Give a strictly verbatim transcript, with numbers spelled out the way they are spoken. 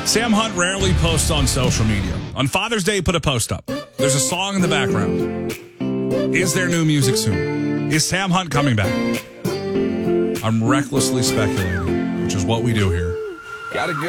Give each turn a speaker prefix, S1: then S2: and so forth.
S1: Sam Hunt rarely posts on social media. On Father's Day, he put a post up. There's a song in the background. Is there new music soon? Is Sam Hunt coming back? I'm recklessly speculating, which is what we do here.
S2: Gotta go.